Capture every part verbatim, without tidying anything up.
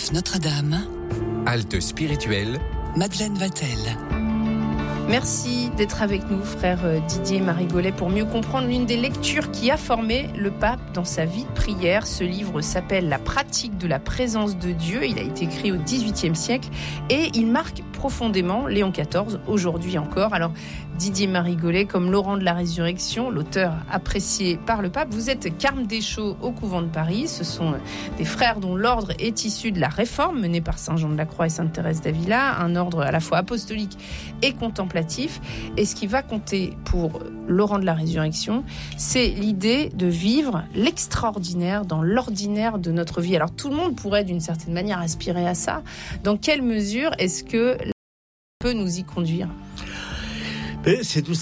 F Notre-Dame. Halte spirituelle. Madeleine Vatel. Merci d'être avec nous, frère Didier Marigolet, pour mieux comprendre l'une des lectures qui a formé le pape dans sa vie de prière. Ce livre s'appelle « La pratique de la présence de Dieu ». Il a été écrit au dix-huitième siècle et il marque profondément Léon quatorze, aujourd'hui encore. Alors, Didier Marigolet, comme Laurent de la Résurrection, l'auteur apprécié par le pape, vous êtes carme des Chaux au couvent de Paris. Ce sont des frères dont l'ordre est issu de la Réforme, menée par Saint Jean de la Croix et Sainte Thérèse d'Avila, un ordre à la fois apostolique et contemplatif. Et ce qui va compter pour Laurent de la Résurrection, c'est l'idée de vivre l'extraordinaire dans l'ordinaire de notre vie. Alors tout le monde pourrait d'une certaine manière aspirer à ça. Dans quelle mesure est-ce que la peut nous y conduire ? Mais c'est tout ça.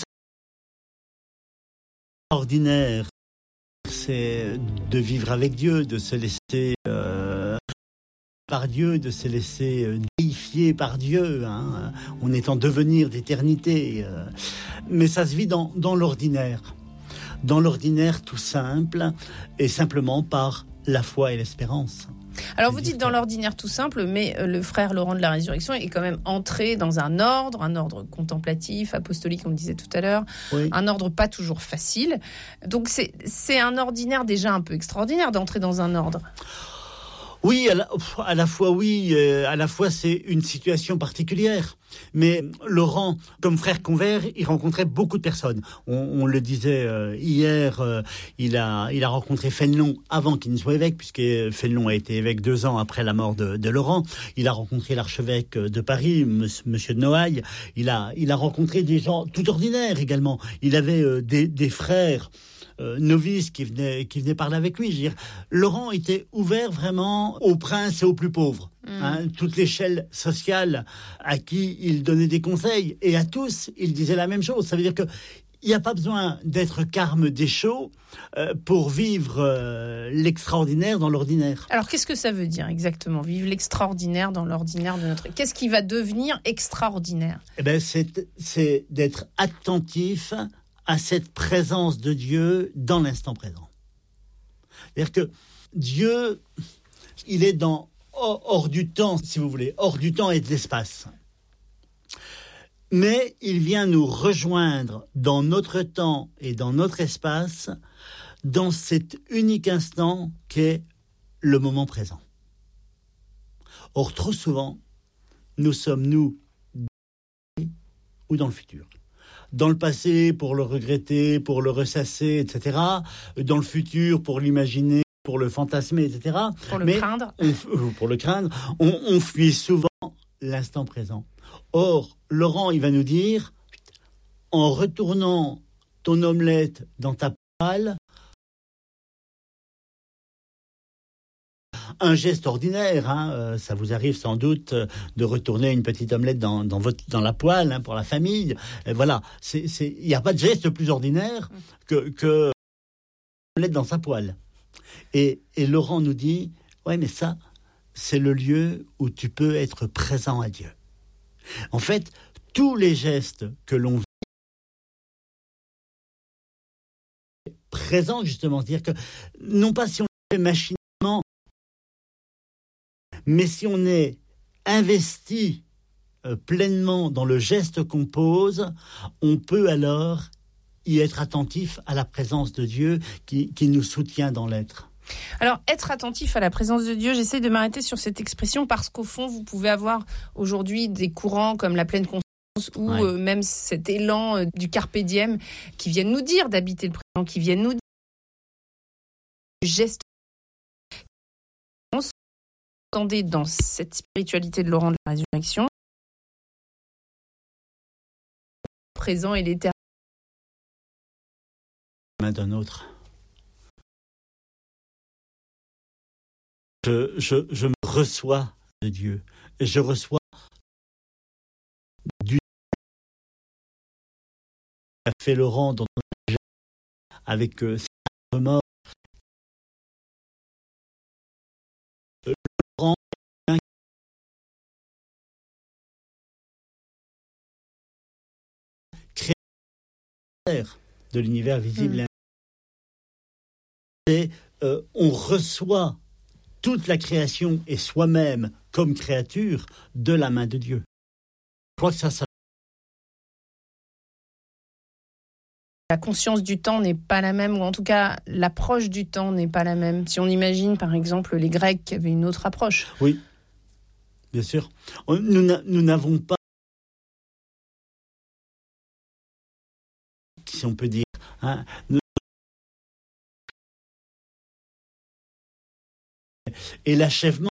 Ordinaire, c'est de vivre avec Dieu, de se laisser euh, par Dieu, de se laisser euh, déifier par Dieu. Hein. On est en devenir d'éternité. Euh, mais ça se vit dans, dans l'ordinaire. Dans l'ordinaire tout simple, et simplement par la foi et l'espérance. Alors vous dites dans l'ordinaire tout simple, mais le frère Laurent de la Résurrection est quand même entré dans un ordre, un ordre contemplatif, apostolique, on le disait tout à l'heure, oui. Un ordre pas toujours facile. Donc c'est, c'est un ordinaire déjà un peu extraordinaire d'entrer dans un ordre. Oui, à la, à la fois oui, euh, à la fois c'est une situation particulière. Mais Laurent, comme frère convers, il rencontrait beaucoup de personnes. On, on le disait euh, hier, euh, il a, il a rencontré Fénelon avant qu'il ne soit évêque, puisque Fénelon a été évêque deux ans après la mort de, de Laurent. Il a rencontré l'archevêque de Paris, Monsieur de Noailles. Il a, il a rencontré des gens tout ordinaires également. Il avait euh, des, des frères Euh, novices qui venaient, qui venaient parler avec lui. Je veux dire, Laurent était ouvert vraiment aux princes et aux plus pauvres. Mmh. Hein, toute l'échelle sociale à qui il donnait des conseils. Et à tous, il disait la même chose. Ça veut dire que il n'y a pas besoin d'être carme des Chaux euh, pour vivre euh, l'extraordinaire dans l'ordinaire. Alors, qu'est-ce que ça veut dire exactement, vivre l'extraordinaire dans l'ordinaire de notre... Qu'est-ce qui va devenir extraordinaire ? Eh ben, c'est, c'est d'être attentif à cette présence de Dieu dans l'instant présent. C'est-à-dire que Dieu, il est dans, hors du temps, si vous voulez, hors du temps et de l'espace. Mais il vient nous rejoindre dans notre temps et dans notre espace, dans cet unique instant qu'est le moment présent. Or, trop souvent, nous sommes, nous, ou dans le futur. Dans le passé, pour le regretter, pour le ressasser, et cetera. Dans le futur, pour l'imaginer, pour le fantasmer, et cetera. Pour le Mais craindre. On, pour le craindre, on, on fuit souvent l'instant présent. Or, Laurent, il va nous dire, en retournant ton omelette dans ta poêle, un geste ordinaire, hein, euh, ça vous arrive sans doute euh, de retourner une petite omelette dans, dans, votre, dans la poêle hein, pour la famille. Et voilà, c'est, c'est, il n'y a pas de geste plus ordinaire que, que l'omelette dans sa poêle. Et, et Laurent nous dit, ouais, mais ça, c'est le lieu où tu peux être présent à Dieu. En fait, tous les gestes que l'on vit, présents justement, c'est-à-dire que non pas si on le fait machinalement, mais si on est investi euh, pleinement dans le geste qu'on pose, on peut alors y être attentif à la présence de Dieu qui, qui nous soutient dans l'être. Alors, être attentif à la présence de Dieu, j'essaie de m'arrêter sur cette expression parce qu'au fond, vous pouvez avoir aujourd'hui des courants comme la pleine conscience ou ouais. euh, même cet élan euh, du carpe diem qui viennent nous dire d'habiter le présent, qui viennent nous dire le geste. Entendez dans cette spiritualité de Laurent de la Résurrection, présent et l'éternel. Main d'un autre. Je, je, je me reçois de Dieu. Et je reçois du a fait Laurent dans avec euh, ses remords. Laurent créateur de l'univers visible. Mmh. Et euh, on reçoit toute la création est soi-même, comme créature, de la main de Dieu. Je crois que ça, ça... La conscience du temps n'est pas la même, ou en tout cas, l'approche du temps n'est pas la même. Si on imagine, par exemple, les Grecs qui avaient une autre approche. Oui, bien sûr. Nous, n'a, nous n'avons pas, si on peut dire, hein, nous... et l'achèvement